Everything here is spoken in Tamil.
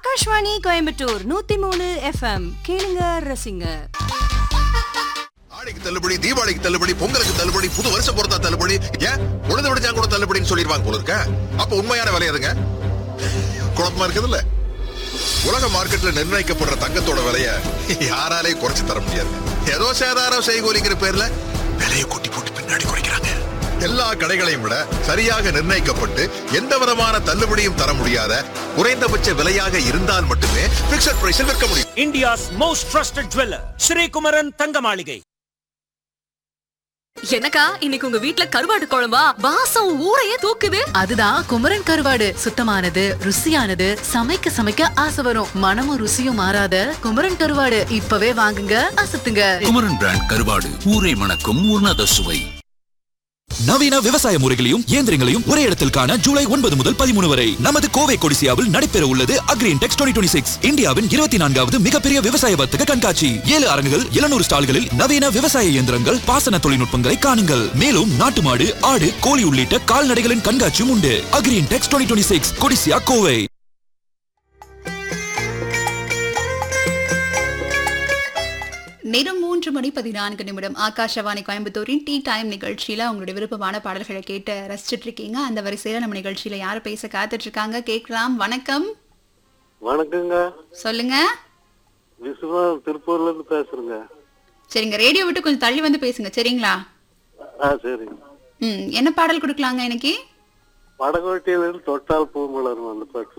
ஆகாஷ்வாணி கோயம்புத்தூர் 103 FM கேளுங்க ரசிங்க. ஆடிக்கு தள்ளுபடி, தீபாவளிக்கு தள்ளுபடி, பொங்கலுக்கு தள்ளுபடி, புது வருஷ பொறுத்தா தள்ளுபடி, ஏன் உழுது விடுச்சா கூட தள்ளுபடின்னு சொல்லிடுவாங்க போல இருக்க. அப்ப உண்மையான விலை எதுங்க? குழப்பமா இருக்குதுல்ல. உலக மார்க்கெட்ல நிர்ணயிக்கப்படுற தங்கத்தோட விலைய யாராலே குறைச்சு தர முடியாது. ஏதோ சேதாரம் செய்கோலிங்கிற பேர்ல விலையை கூட்டி போட்டு பின்னாடி குறைக்கிறாங்க. எல்லா கடைகளையும் விட சரியாக நிர்ணயிக்கப்பட்டு எந்த விதமான தள்ளுபடியும் தர முடியாத குறைந்தபட்ச விலையாக இருந்தால் மட்டுமே பிக்ஸட் பிரைஸில் விற்க முடியும். India's most trusted jeweler, Sri Kumaran தங்க மாளிகை. எனக்கா இன்னைக்கு உங்க வீட்ல கருவாடு குழம்பா? வாசம் ஊரையே தூக்குது. அதுதான் குமரன் கருவாடு. சுத்தமானது, ருசியானது, சமைக்க சமைக்க ஆசை வரும். மனமும் ருசியும் மாறாத குமரன் கருவாடு இப்பவே வாங்குங்க, அசத்துங்க. குமரன் பிராண்ட் கருவாடு, ஊரை மணக்கும் உன்னத சுவை. நவீன விவசாய முறைகளையும் இயந்திரங்களையும் ஒரே இடத்தில் காண ஜூலை 9 முதல் 13 வரை நமது கோவை கொடிசியாவில் நடைபெற உள்ளது அக்ரின்டெக்ஸ் 2026, இந்தியாவின் 24வது மிகப்பெரிய விவசாய வர்த்தக கண்காட்சி. 7 அரங்குகள், 700 ஸ்டால்களில் நவீன விவசாய இயந்திரங்கள், பாசன தொழில்நுட்பங்களை காணுங்கள். மேலும் நாட்டு மாடு, ஆடு, கோழி உள்ளிட்ட கால்நடைகளின் கண்காட்சியும் உண்டு. அக்ரின்டெக்ஸ் 2026, கொடிசியா, கோவை. நேரம் 3:14 ஆகாஷவாணி கோயம்புத்தூரின் டீ டைம் நிகழ்ச்சியில உங்களுடைய விருப்பமான பாடல்களை கேட்டு ரசிச்சுட்டு இருக்கீங்க. அந்த வரிசையில நம்ம நிகழ்ச்சியில யாரு பேச காத்துட்டு இருக்காங்க கேட்கலாம். வணக்கம். வணக்கங்க. சொல்லுங்க. விஸ்வநாதன் திருப்பூர்ல இருந்து பேசுறேங்க. சரிங்க, ரேடியோ விட்டு கொஞ்சம் தள்ளி வந்து பேசுங்க, சரிங்களா? சரிங்க. என்ன பாடல் கொடுக்கலாங்க இன்னைக்கு? வடகோட்டையில இருந்து தொட்டால் பூ மலரும் அந்த பாட்டு.